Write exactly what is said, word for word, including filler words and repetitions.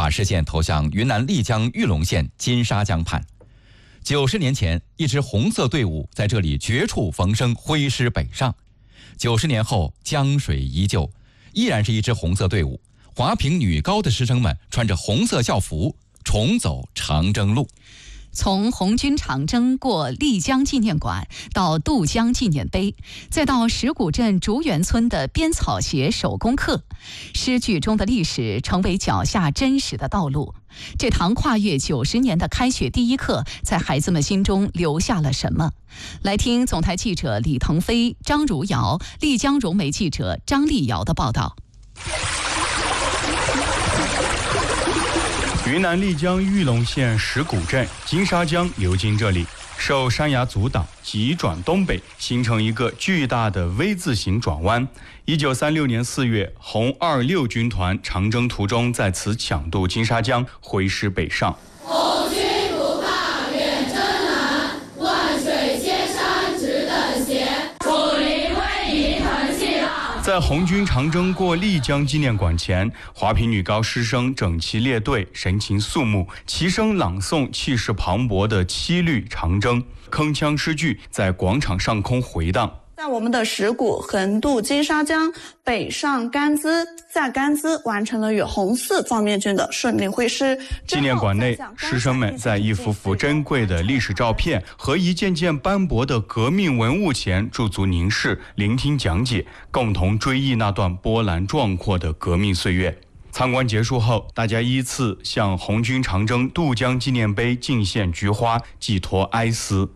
把视线投向云南丽江玉龙县金沙江畔。九十年前，一支红色队伍在这里绝处逢生，挥师北上。九十年后，江水依旧，依然是一支红色队伍。华坪女高的师生们穿着红色校服，重走长征路。 从红军长征过丽江纪念馆到渡江纪念碑，再到石鼓镇竹园村的编草鞋手工课，诗句中的历史成为脚下真实的道路。这堂跨越九十年的开学第一课，在孩子们心中留下了什么？来听总台记者李腾飞、张如瑶、丽江融媒记者张丽瑶的报道。 云南丽江玉龙县石鼓镇金沙江流经这里，受山崖阻挡，急转东北，形成一个巨大的 V 字形转弯。一九三六年四月，红二六军团长征途中在此抢渡金沙江，挥师北上。 红军不怕远征难，万水千山只等闲，楚林逶迤腾气浪。 在红军长征过丽江纪念馆前，华坪女高师生整齐列队，神情肃穆，齐声朗诵气势磅礴的七律长征，铿锵诗句在广场上空回荡。 在我们的石鼓横渡金沙江，北上甘孜，在甘孜完成了与红四方面军的顺利会师。 纪念馆内，师生们在一幅幅珍贵的历史照片和一件件斑驳的革命文物前驻足凝视，聆听讲解，共同追忆那段波澜壮阔的革命岁月。参观结束后，大家依次向红军长征渡江纪念碑敬献菊花，寄托哀思。